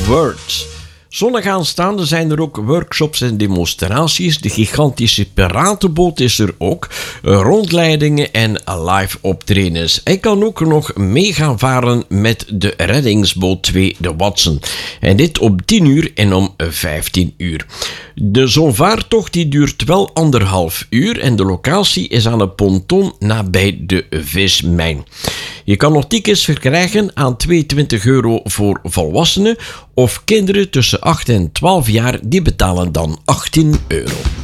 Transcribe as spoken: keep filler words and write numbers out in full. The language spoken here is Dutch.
Words. Zondag aanstaande zijn er ook workshops en demonstraties. De gigantische piratenboot is er ook. Rondleidingen en live optredens. Hij kan ook nog mee gaan varen met de reddingsboot twee, de Watson. En dit om tien uur en om vijftien uur. De zonvaartocht die duurt wel anderhalf uur en de locatie is aan een ponton nabij de vismijn. Je kan nog tickets verkrijgen aan tweeëntwintig euro voor volwassenen of kinderen tussen acht en twaalf jaar, die betalen dan achttien euro.